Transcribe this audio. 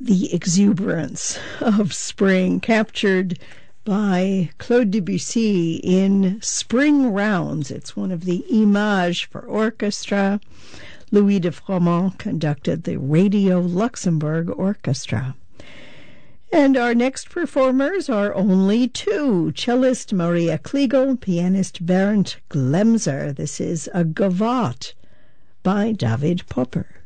the exuberance of spring captured by Claude Debussy in Spring Rounds. It's one of the Images for orchestra. Louis de Froment conducted the Radio Luxembourg Orchestra. And our next performers are only two, cellist Maria Kliegel, pianist Bernd Glemser. This is a Gavotte by David Popper.